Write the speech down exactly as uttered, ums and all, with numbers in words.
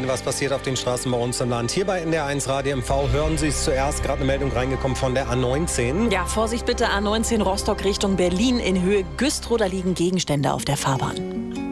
Wochenende, was passiert auf den Straßen bei uns im Land. Hier bei N D R eins Radio M V hören Sie es zuerst. Gerade eine Meldung reingekommen von der A neunzehn. Ja, Vorsicht bitte, A neunzehn Rostock Richtung Berlin in Höhe Güstrow. Da liegen Gegenstände auf der Fahrbahn.